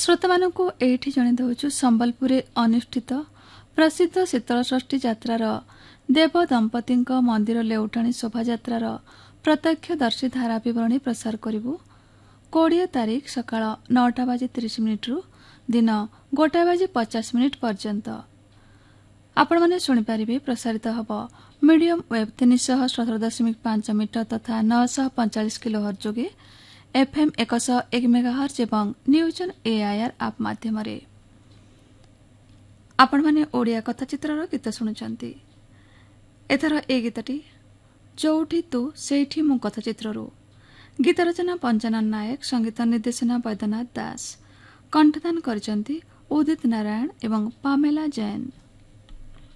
श्रोता मानक एठी जणे दउछु संबलपुर अनुष्ठित प्रसिद्ध शीतलषष्ठी यात्रार देव दंपति मंदिर लेउटाणी शोभायात्रार प्रत्यक्षदर्शी धारा विवरणी प्रसार करिबु 20 तारीख सकाळ 9:30 दिन 1:50 पर्यंत आपण माने सुनि पारिबे। प्रसारित हब मीडियम वेब 317.5 मीटर तथा 945 किलोहर्ट्ज जोगे FM 101 मेगाहर्ट्ज एवं न्यूज एआईआर आप माध्यम आपण माने ओडिया कथाचित्रर गीत शुणुचंती। एथर ए गीतटी जोठी तू सेठी मु कथाचित्ररू। गीत रचना पंचानन नायक, संगीत निर्देशना बैद्यनाथ दास, कंठदान करचंती उदित नारायण एवं पामेला जैन।